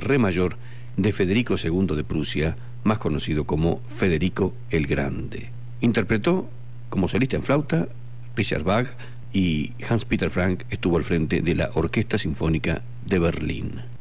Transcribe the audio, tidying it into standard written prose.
re mayor de Federico II de Prusia, más conocido como Federico el Grande. Interpretó como solista en flauta Richard Bach y Hans Peter Frank estuvo al frente de la Orquesta Sinfónica de Berlín.